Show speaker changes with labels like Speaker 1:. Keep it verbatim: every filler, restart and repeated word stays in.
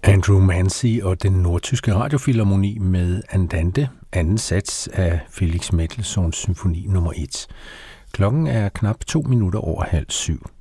Speaker 1: Andrew Mancy og den nordtyske radiofilharmoni med Andante, anden sats af Felix Mendelssohns symfoni nummer et. Klokken er knap to minutter over halv syv.